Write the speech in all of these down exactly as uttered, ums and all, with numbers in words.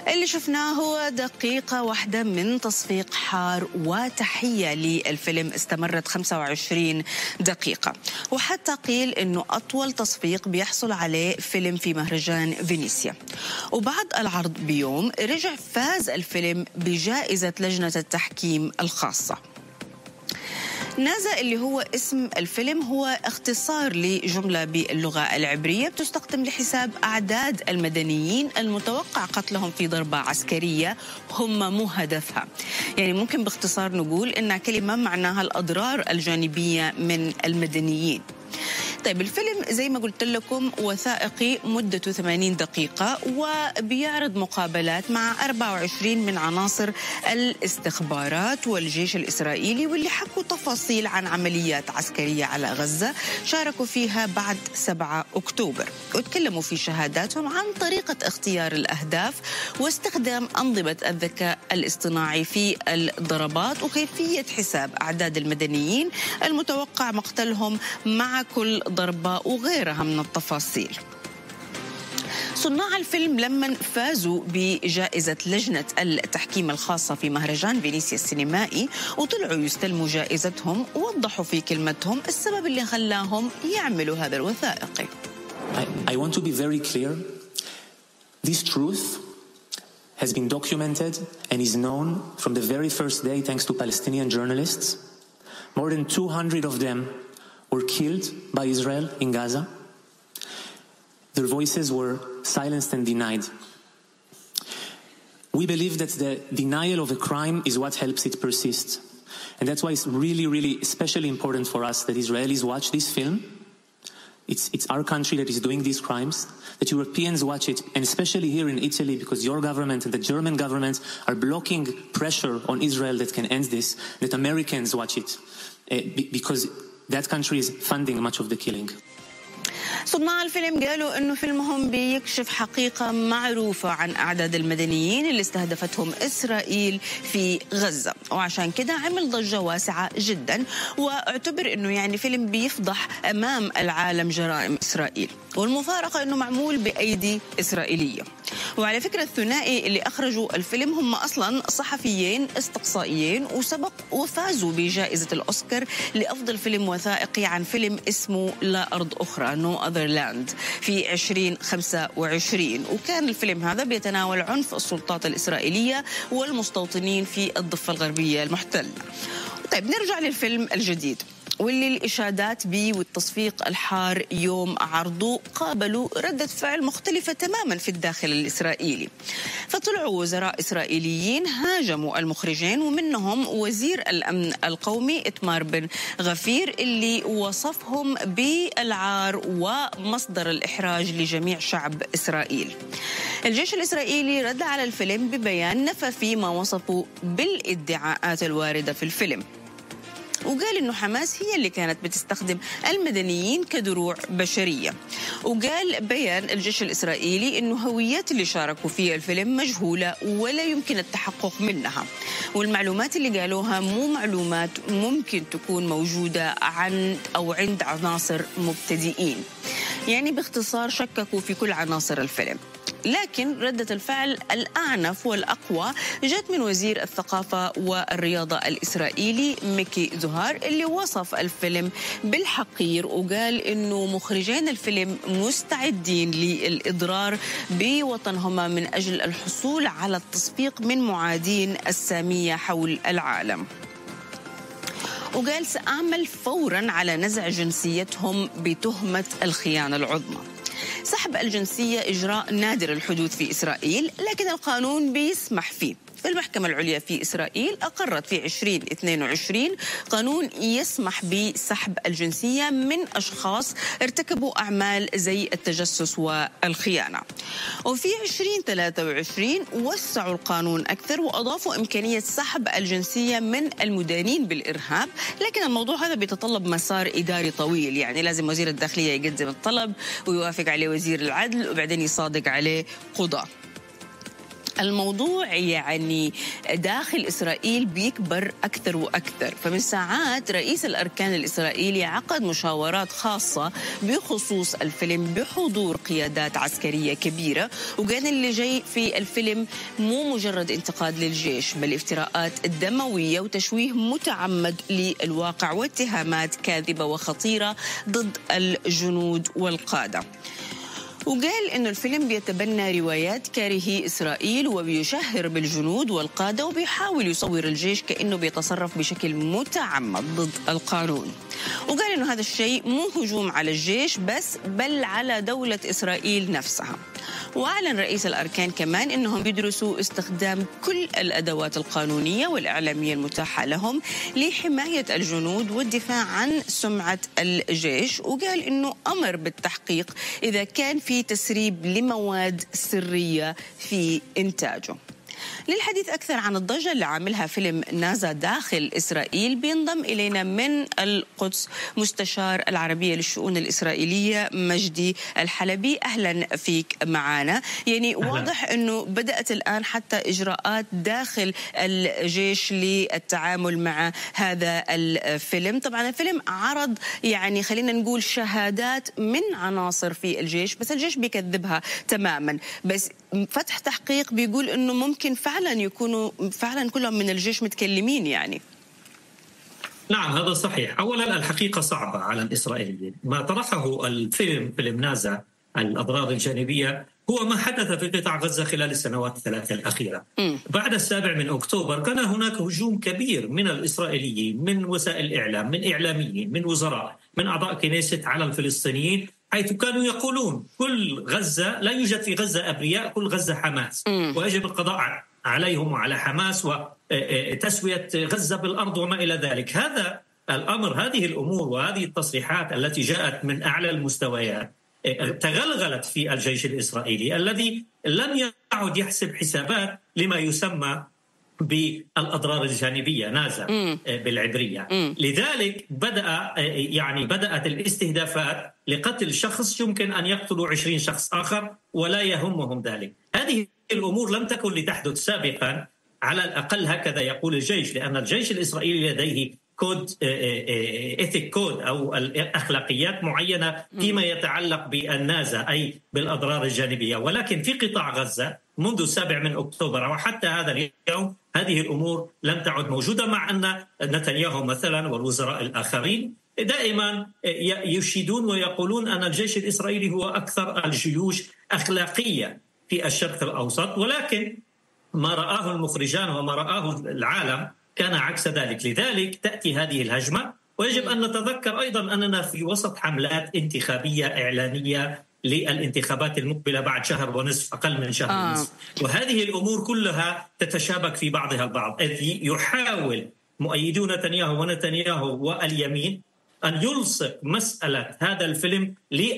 اللي شفناه هو دقيقة واحدة من تصفيق حار وتحية للفيلم استمرت خمسة وعشرين دقيقة، وحتى قيل أنه أطول تصفيق بيحصل عليه فيلم في مهرجان فينيسيا. وبعد العرض بيوم رجع فاز الفيلم بجائزة لجنة التحكيم الخاصة. نازا اللي هو اسم الفيلم هو اختصار لجملة باللغة العبرية بتستخدم لحساب أعداد المدنيين المتوقع قتلهم في ضربة عسكرية هم مو هدفها. يعني ممكن باختصار نقول إنها كلمة معناها الأضرار الجانبية من المدنيين. طيب الفيلم زي ما قلت لكم وثائقي مدته ثمانين دقيقة، وبيعرض مقابلات مع أربعة وعشرين من عناصر الاستخبارات والجيش الإسرائيلي واللي حكوا تفاصيل عن عمليات عسكرية على غزة شاركوا فيها بعد سبعة أكتوبر، وتكلموا في شهاداتهم عن طريقة اختيار الأهداف واستخدام أنظمة الذكاء الاصطناعي في الضربات وكيفية حساب أعداد المدنيين المتوقع مقتلهم مع كل ضربة وغيرها من التفاصيل. صناع الفيلم لما فازوا بجائزة لجنة التحكيم الخاصة في مهرجان فينيسيا السينمائي وطلعوا يستلموا جائزتهم، ووضحوا في كلمتهم السبب اللي خلاهم يعملوا هذا الوثائقي. I, I want to be very clear. This truth has been documented and is known from the very first day thanks to Palestinian journalists. More than two hundred of them were killed by Israel in Gaza. Their voices were silenced and denied. We believe that the denial of a crime is what helps it persist. And that's why it's really, really especially important for us that Israelis watch this film. It's, it's our country that is doing these crimes, that Europeans watch it, and especially here in Italy, because your government and the German government are blocking pressure on Israel that can end this, that Americans watch it, uh, because that country is funding much of the killing. صناع الفيلم قالوا أنه فيلمهم بيكشف حقيقة معروفة عن أعداد المدنيين اللي استهدفتهم إسرائيل في غزة، وعشان كده عمل ضجة واسعة جدا، واعتبر أنه يعني فيلم بيفضح أمام العالم جرائم إسرائيل، والمفارقة أنه معمول بأيدي إسرائيلية. وعلى فكرة الثنائي اللي أخرجوا الفيلم هم أصلا صحفيين استقصائيين وسبق وفازوا بجائزة الأوسكار لأفضل فيلم وثائقي عن فيلم اسمه لا أرض أخرى No Other Land في عشرين خمسة وعشرين، وكان الفيلم هذا بيتناول عنف السلطات الإسرائيلية والمستوطنين في الضفة الغربية المحتلة. طيب نرجع للفيلم الجديد واللي الإشادات به والتصفيق الحار يوم عرضه قابلوا ردة فعل مختلفة تماما في الداخل الإسرائيلي. فطلعوا وزراء إسرائيليين هاجموا المخرجين، ومنهم وزير الأمن القومي إتمار بن غفير اللي وصفهم بالعار ومصدر الإحراج لجميع شعب إسرائيل. الجيش الإسرائيلي رد على الفيلم ببيان نفى فيه ما وصفوا بالادعاءات الواردة في الفيلم، وقال إنه حماس هي اللي كانت بتستخدم المدنيين كدروع بشرية. وقال بيان الجيش الإسرائيلي إنه هويات اللي شاركوا في الفيلم مجهولة ولا يمكن التحقق منها، والمعلومات اللي قالوها مو معلومات ممكن تكون موجودة عند أو عند عناصر مبتدئين. يعني باختصار شككوا في كل عناصر الفيلم. لكن ردة الفعل الأعنف والأقوى جت من وزير الثقافة والرياضة الإسرائيلي ميكي زوهار اللي وصف الفيلم بالحقير، وقال إنه مخرجين الفيلم مستعدين للإضرار بوطنهما من أجل الحصول على التصفيق من معادين السامية حول العالم. وقال سأعمل فوراً على نزع جنسيتهم بتهمة الخيانة العظمى. سحب الجنسية إجراء نادر الحدوث في إسرائيل، لكن القانون بيسمح فيه. المحكمة العليا في إسرائيل أقرت في عشرين اثنين وعشرين قانون يسمح بسحب الجنسية من أشخاص ارتكبوا أعمال زي التجسس والخيانة. وفي عشرين ثلاثة وعشرين وسعوا القانون أكثر وأضافوا إمكانية سحب الجنسية من المدانين بالإرهاب، لكن الموضوع هذا بيتطلب مسار إداري طويل، يعني لازم وزير الداخلية يقدم الطلب ويوافق عليه وزير العدل وبعدين يصادق عليه قضاء. الموضوع يعني داخل إسرائيل بيكبر أكثر وأكثر. فمن ساعات رئيس الأركان الإسرائيلي عقد مشاورات خاصة بخصوص الفيلم بحضور قيادات عسكرية كبيرة، وقال اللي جاي في الفيلم مو مجرد انتقاد للجيش بل افتراءات دموية وتشويه متعمد للواقع واتهامات كاذبة وخطيرة ضد الجنود والقادة. وقال إنه الفيلم بيتبنى روايات كارهي إسرائيل وبيشهر بالجنود والقادة وبيحاول يصور الجيش كأنه بيتصرف بشكل متعمد ضد القانون. وقال إنه هذا الشيء مو هجوم على الجيش بس بل على دولة إسرائيل نفسها. وأعلن رئيس الأركان كمان إنهم بيدرسوا استخدام كل الأدوات القانونية والإعلامية المتاحة لهم لحماية الجنود والدفاع عن سمعة الجيش. وقال إنه أمر بالتحقيق إذا كان في تسريب لمواد سرية في إنتاجه. للحديث أكثر عن الضجة اللي عاملها فيلم نازا داخل إسرائيل بينضم إلينا من القدس مستشار العربية للشؤون الإسرائيلية مجدي الحلبي. أهلا فيك معنا. يعني أهلا. واضح أنه بدأت الآن حتى إجراءات داخل الجيش للتعامل مع هذا الفيلم. طبعا الفيلم عرض يعني خلينا نقول شهادات من عناصر في الجيش بس الجيش بيكذبها تماما، بس فتح تحقيق بيقول أنه ممكن فعلا يكونوا فعلا كلهم من الجيش متكلمين. يعني نعم هذا صحيح. أولا الحقيقة صعبة على الإسرائيليين. ما طرحه الفيلم فيلم نازا الأضرار الجانبية هو ما حدث في قطاع غزة خلال السنوات الثلاثة الأخيرة. م. بعد السابع من أكتوبر كان هناك هجوم كبير من الإسرائيليين، من وسائل الإعلام، من إعلاميين، من وزراء، من أعضاء كنيست على الفلسطينيين، حيث كانوا يقولون كل غزة لا يوجد في غزة أبرياء، كل غزة حماس، م. ويجب القضاء عليهم وعلى حماس وتسوية غزة بالأرض وما إلى ذلك. هذا الأمر، هذه الأمور وهذه التصريحات التي جاءت من أعلى المستويات تغلغلت في الجيش الإسرائيلي الذي لم يعد يحسب حسابات لما يسمى بالأضرار الجانبية نازا بالعبرية. م. لذلك بدأ يعني بدأت الاستهدافات لقتل شخص يمكن أن يقتلوا عشرين شخص آخر ولا يهمهم ذلك. هذه الأمور لم تكن لتحدث سابقا، على الأقل هكذا يقول الجيش، لأن الجيش الإسرائيلي لديه كود إيثيك كود أو أخلاقيات معينة فيما يتعلق بالنازا أي بالأضرار الجانبية. ولكن في قطاع غزة منذ السابع من أكتوبر وحتى هذا اليوم هذه الأمور لم تعد موجودة، مع أن نتنياهو مثلا والوزراء الآخرين دائما يشيدون ويقولون أن الجيش الإسرائيلي هو أكثر الجيوش أخلاقية في الشرق الأوسط، ولكن ما رآه المخرجان وما رآه العالم كان عكس ذلك. لذلك تأتي هذه الهجمة، ويجب أن نتذكر أيضا أننا في وسط حملات انتخابية إعلانية للانتخابات المقبلة بعد شهر ونصف، أقل من شهر آه. ونصف، وهذه الأمور كلها تتشابك في بعضها البعض. إذ يحاول مؤيدو نتنياهو ونتنياهو واليمين أن يلصق مسألة هذا الفيلم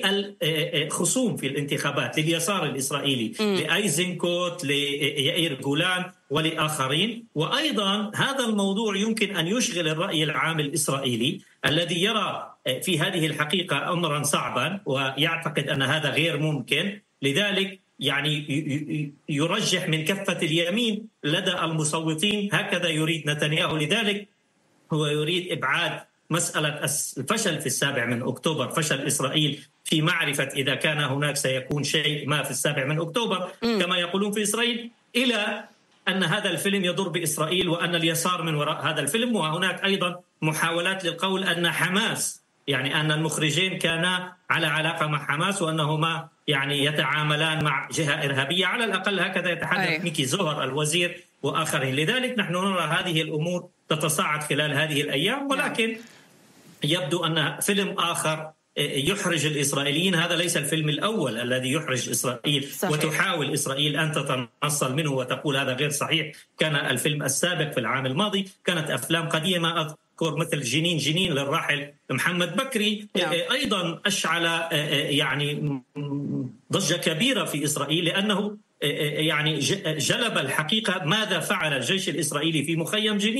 للخصوم في الانتخابات، لليسار الإسرائيلي، لأيزنكوت، ليائير جولان ولآخرين. وأيضا هذا الموضوع يمكن أن يشغل الرأي العام الإسرائيلي الذي يرى في هذه الحقيقة أمرا صعبا ويعتقد أن هذا غير ممكن. لذلك يعني يرجح من كفة اليمين لدى المصوتين، هكذا يريد نتنياهو. لذلك هو يريد إبعاد مسألة الفشل في السابع من أكتوبر، فشل إسرائيل في معرفة إذا كان هناك سيكون شيء ما في السابع من أكتوبر كما يقولون في إسرائيل، إلى أن هذا الفيلم يضر بإسرائيل وأن اليسار من وراء هذا الفيلم. وهناك أيضا محاولات للقول أن حماس، يعني أن المخرجين كانا على علاقة مع حماس وأنهما يعني يتعاملان مع جهة إرهابية، على الأقل هكذا يتحدث أيه. ميكي زوهر الوزير وآخرين. لذلك نحن نرى هذه الأمور تتصاعد خلال هذه الأيام، ولكن يبدو أن فيلم آخر يحرج الإسرائيليين. هذا ليس الفيلم الأول الذي يحرج إسرائيل صحيح. وتحاول إسرائيل أن تتنصل منه وتقول هذا غير صحيح. كان الفيلم السابق في العام الماضي كانت أفلام قديمة أذكر مثل جنين جنين للراحل محمد بكري نعم. أيضا أشعل يعني ضجة كبيرة في إسرائيل، لأنه يعني جلب الحقيقة ماذا فعل الجيش الإسرائيلي في مخيم جنين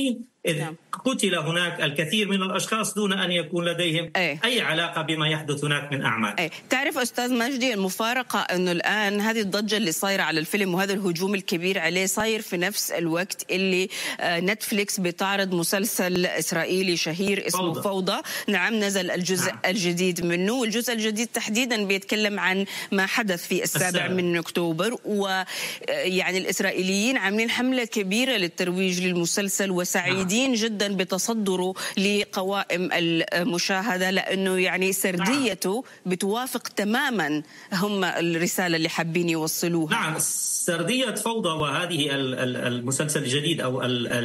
إذ نعم. قتل هناك الكثير من الأشخاص دون أن يكون لديهم أي. أي علاقة بما يحدث هناك من أعمال. أي. تعرف أستاذ مجدي، المفارقة أنه الآن هذه الضجة اللي صايرة على الفيلم وهذا الهجوم الكبير عليه صاير في نفس الوقت اللي نتفليكس بتعرض مسلسل إسرائيلي شهير اسمه فوضى, فوضى. نعم، نزل الجزء نعم. الجديد منه، والجزء الجديد تحديدا بيتكلم عن ما حدث في السابع السابع. من أكتوبر، ويعني الإسرائيليين عاملين حملة كبيرة للترويج للمسلسل وسعيدين نعم. جدا بتصدره لقوائم المشاهدة، لأنه يعني سرديته بتوافق تماما هم الرسالة اللي حابين يوصلوها. نعم، سردية فوضى وهذه المسلسل الجديد أو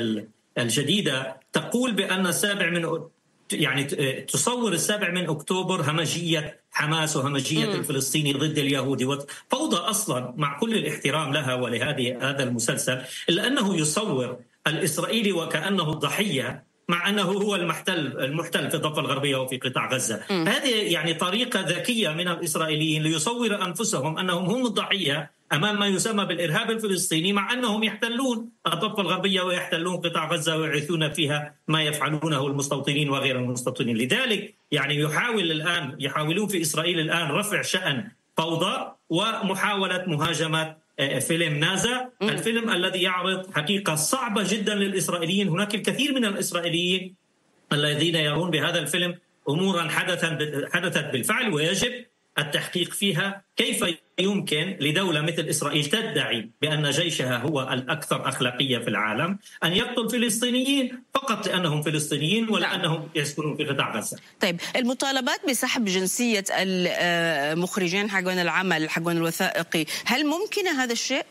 الجديدة تقول بأن السابع من يعني تصور السابع من أكتوبر همجية حماس وهمجية م. الفلسطيني ضد اليهودي. فوضى أصلا مع كل الاحترام لها ولهذه هذا المسلسل، إلا أنه يصور الإسرائيلي وكأنه الضحية مع أنه هو المحتل المحتل في الضفة الغربية وفي قطاع غزة. م. هذه يعني طريقة ذكية من الإسرائيليين ليصور أنفسهم أنهم هم الضحية أمام ما يسمى بالإرهاب الفلسطيني، مع أنهم يحتلون الضفة الغربية ويحتلون قطاع غزة ويعيثون فيها ما يفعلونه المستوطنين وغير المستوطنين. لذلك يعني يحاول الآن يحاولون في إسرائيل الآن رفع شأن فوضى ومحاولة مهاجمة فيلم نازا، الفيلم الذي يعرض حقيقة صعبة جدا للإسرائيليين. هناك الكثير من الإسرائيليين الذين يرون بهذا الفيلم أمورا حدثت بالفعل ويجب التحقيق فيها. كيف يمكن لدولة مثل إسرائيل تدعي بأن جيشها هو الأكثر أخلاقية في العالم أن يقتل فلسطينيين فقط لأنهم فلسطينيين ولأنهم يسكنون في قطاع غزة؟ طيب، المطالبات بسحب جنسية المخرجين حقون العمل حقون الوثائقي، هل ممكن هذا الشيء؟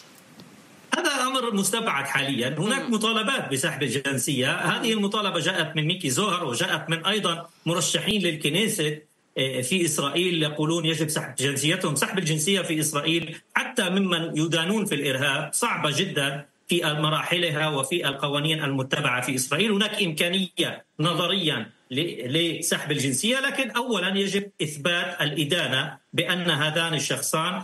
هذا أمر مستبعد حاليا. هناك مطالبات بسحب الجنسية، هذه المطالبة جاءت من ميكي زوهر وجاءت من أيضا مرشحين للكنيسة في إسرائيل يقولون يجب سحب جنسيتهم. سحب الجنسية في إسرائيل حتى ممن يدانون في الإرهاب صعبة جدا في مراحلها وفي القوانين المتبعة في إسرائيل. هناك إمكانية نظريا لسحب الجنسية، لكن أولا يجب إثبات الإدانة بأن هذان الشخصان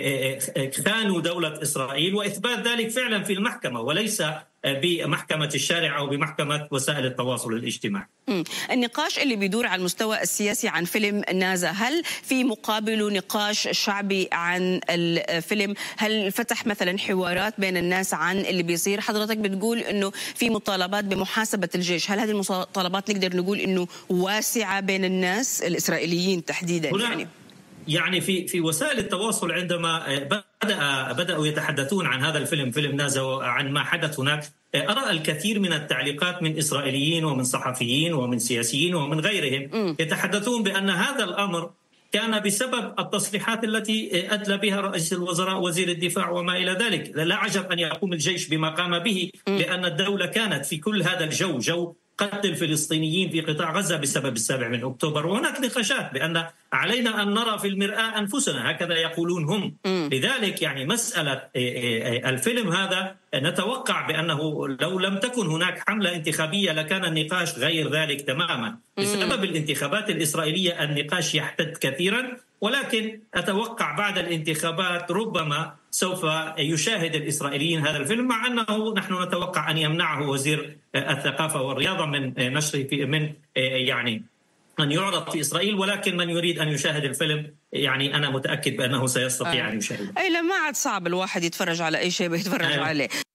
خانوا دولة إسرائيل، وإثبات ذلك فعلا في المحكمة وليس بمحكمة الشارع أو بمحكمة وسائل التواصل الاجتماعي. النقاش اللي بيدور على المستوى السياسي عن فيلم نازا، هل في مقابله نقاش شعبي عن الفيلم؟ هل فتح مثلا حوارات بين الناس عن اللي بيصير؟ حضرتك بتقول إنه في مطالبات بمحاسبة الجيش، هل هذه المطالبات نقدر نقول إنه واسعة بين الناس الإسرائيليين تحديدا؟ يعني يعني في في وسائل التواصل عندما بدأ بدأوا يتحدثون عن هذا الفيلم فيلم نازا وعن ما حدث هناك، أرى الكثير من التعليقات من إسرائيليين ومن صحفيين ومن سياسيين ومن غيرهم يتحدثون بأن هذا الأمر كان بسبب التصريحات التي أدلى بها رئيس الوزراء وزير الدفاع وما إلى ذلك. لا عجب أن يقوم الجيش بما قام به، لأن الدولة كانت في كل هذا الجو، جو قتل الفلسطينيين في قطاع غزة بسبب السابع من أكتوبر. وهناك نقاشات بأن علينا أن نرى في المرآة أنفسنا، هكذا يقولون هم. م. لذلك يعني مسألة الفيلم هذا نتوقع بأنه لو لم تكن هناك حملة انتخابية لكان النقاش غير ذلك تماما. بسبب الانتخابات الإسرائيلية النقاش يحتد كثيرا، ولكن أتوقع بعد الانتخابات ربما سوف يشاهد الإسرائيليين هذا الفيلم، مع أنه نحن نتوقع أن يمنعه وزير الثقافة والرياضة من نشره في من يعني أن يعرض في إسرائيل. ولكن من يريد أن يشاهد الفيلم يعني أنا متأكد بأنه سيستطيع أن يشاهده. أي لا، ما عاد صعب الواحد يتفرج على أي شيء بيتفرج أيوة. عليه.